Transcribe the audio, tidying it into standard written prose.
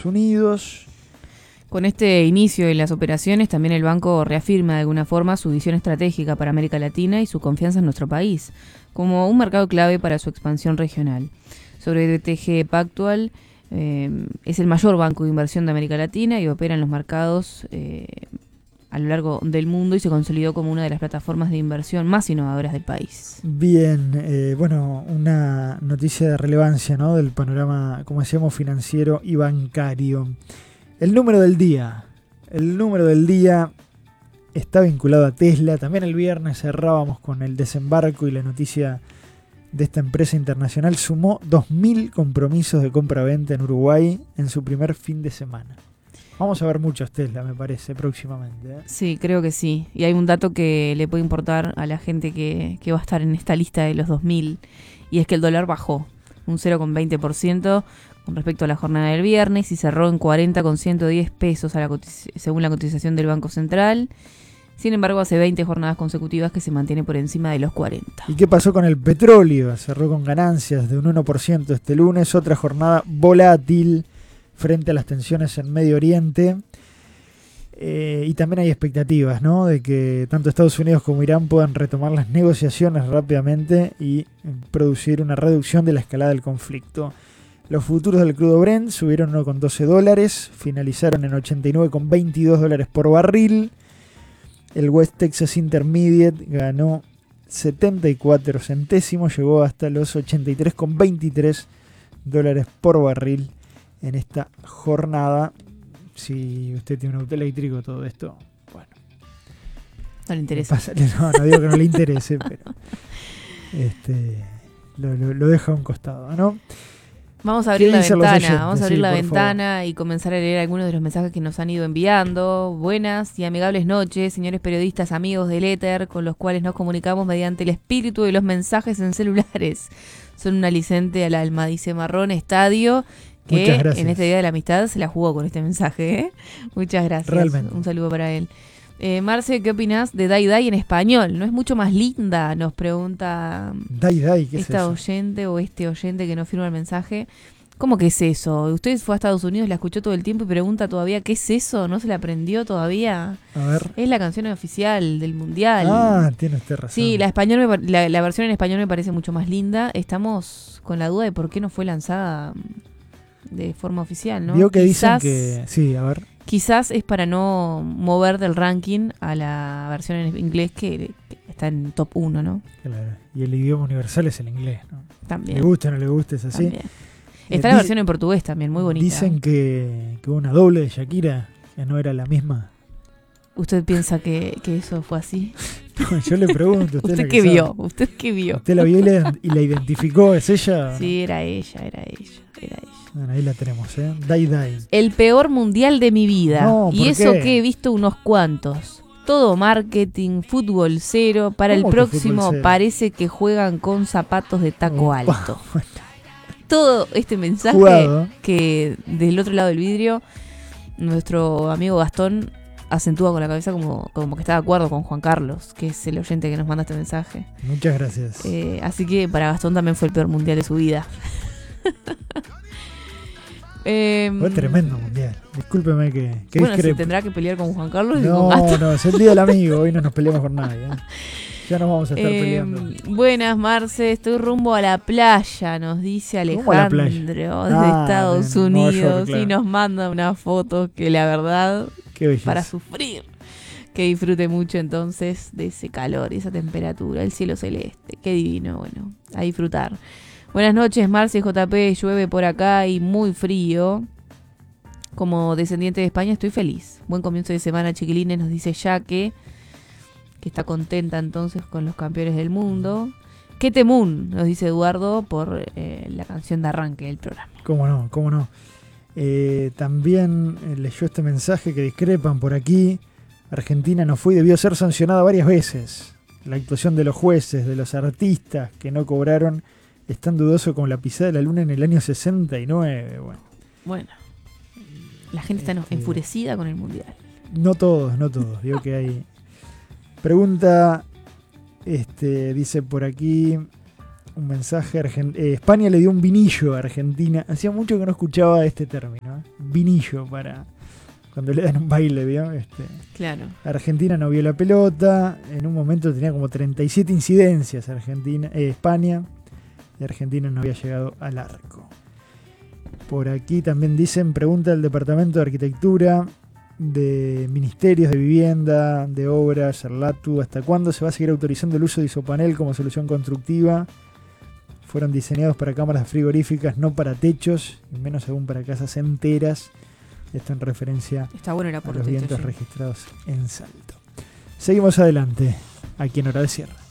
Estados Unidos. Con este inicio de las operaciones, también el banco reafirma de alguna forma su visión estratégica para América Latina y su confianza en nuestro país, como un mercado clave para su expansión regional. Sobre BTG Pactual, es el mayor banco de inversión de América Latina y opera en los mercados a lo largo del mundo y se consolidó como una de las plataformas de inversión más innovadoras del país. Bien, bueno, una noticia de relevancia, ¿no?, del panorama, como decíamos, financiero y bancario. El número del día está vinculado a Tesla. También el viernes cerrábamos con el desembarco y la noticia de esta empresa internacional. Sumó 2.000 compromisos de compra-venta en Uruguay en su primer fin de semana. Vamos a ver muchos Tesla, me parece, próximamente, ¿eh? Sí, creo que sí. Y hay un dato que le puede importar a la gente que va a estar en esta lista de los 2.000, y es que el dólar bajó un 0,20% con respecto a la jornada del viernes y cerró en 40,110 pesos según la cotización del Banco Central. Sin embargo, hace 20 jornadas consecutivas que se mantiene por encima de los 40. ¿Y qué pasó con el petróleo? Cerró con ganancias de un 1% este lunes, otra jornada volátil frente a las tensiones en Medio Oriente. Y también hay expectativas, ¿no?, de que tanto Estados Unidos como Irán puedan retomar las negociaciones rápidamente y producir una reducción de la escalada del conflicto. Los futuros del crudo Brent subieron $1,12, finalizaron en $89,22 por barril. El West Texas Intermediate ganó 74 centésimos, llegó hasta los $83,23 por barril en esta jornada. Si usted tiene un auto eléctrico, todo esto, bueno, No le interesa. No digo que no le interese, pero lo deja a un costado, ¿no? Vamos a abrir la dicen los ventana, oyentes? vamos a abrir Sí, la por ventana y comenzar a leer algunos de los mensajes que nos han ido enviando. Buenas y amigables noches, señores periodistas, amigos del éter, con los cuales nos comunicamos mediante el espíritu de los mensajes en celulares. Son un aliciente al alma, dice Marrón Estadio, que en este Día de la Amistad se la jugó con este mensaje, ¿eh? Muchas gracias. Realmente. Un saludo para él. Marce, ¿qué opinás de Dai Dai en español? ¿No es mucho más linda? Nos pregunta Dai, ¿qué esta es eso? oyente o este oyente que nos firma el mensaje. ¿Cómo que es eso? Usted fue a Estados Unidos, la escuchó todo el tiempo y pregunta todavía ¿qué es eso? ¿No se la aprendió todavía? A ver. Es la canción oficial del Mundial. Ah, tiene usted razón. Sí, la versión en español me parece mucho más linda. Estamos con la duda de por qué no fue lanzada de forma oficial, ¿no? Vio que Quizás, dicen que... Sí, a ver. Quizás es para no mover del ranking a la versión en inglés que está en top 1, ¿no? Claro. Y el idioma universal es el inglés, ¿no? También. Le guste o no le guste, es así. También. Está la versión en portugués también, muy bonita. Dicen que hubo una doble de Shakira, que no era la misma. ¿Usted piensa que eso fue así? No, yo le pregunto. ¿Usted qué vio? ¿Usted qué vio? ¿Usted la vio y la identificó? ¿Es ella? Sí, era ella. Bueno, ahí la tenemos, ¿eh? Dai. El peor mundial de mi vida. No, y ¿por eso qué? que he visto unos cuantos. Todo marketing, fútbol cero. Para el ¿Cómo que próximo fútbol cero? parece que juegan con zapatos de taco Opa, alto. bueno. Todo este mensaje Jugado. que del otro lado del vidrio nuestro amigo Gastón acentúa con la cabeza como que está de acuerdo con Juan Carlos, que es el oyente que nos manda este mensaje. Muchas gracias. Así que para Gastón también fue el peor mundial de su vida. Fue tremendo mundial. Discúlpeme que bueno, discrepo. se tendrá que pelear con Juan Carlos y con No, Gastón. es el día del amigo. Hoy no nos peleamos con nadie, ¿eh? Ya nos vamos a estar peleando. Buenas, Marce, estoy rumbo a la playa, nos dice ¿Cómo a la Alejandro playa? desde Estados en Nueva Unidos, York, claro. y nos manda una foto que la verdad, Qué belleza. para sufrir. Que disfrute mucho entonces de ese calor y esa temperatura, el cielo celeste, qué divino, bueno, a disfrutar. Buenas noches, Marce y JP, llueve por acá y muy frío. Como descendiente de España estoy feliz. Buen comienzo de semana, chiquilines, nos dice Yaque, que está contenta entonces con los campeones del mundo. ¡Qué temún! Nos dice Eduardo por la canción de arranque del programa. ¿Cómo no? También leyó este mensaje que discrepan por aquí. Argentina no fue y debió ser sancionada varias veces. La actuación de los jueces, de los artistas que no cobraron, es tan dudoso como la pisada de la luna en el año 69. Bueno, la gente está enfurecida con el mundial. No todos. Digo que hay... Pregunta, dice por aquí un mensaje. España le dio un vinillo a Argentina. Hacía mucho que no escuchaba este término, ¿eh? vinillo para cuando le dan un baile, ¿vio? Claro. Argentina no vio la pelota. En un momento tenía como 37 incidencias España. Y Argentina no había llegado al arco. Por aquí también dicen, pregunta del Departamento de Arquitectura, de Ministerios de Vivienda, de Obras, Cerlatu, ¿hasta cuándo se va a seguir autorizando el uso de isopanel como solución constructiva? Fueron diseñados para cámaras frigoríficas, no para techos, y menos aún para casas enteras. Esto en referencia a los vientos registrados en Salto. Seguimos adelante, aquí en Hora de Cierre.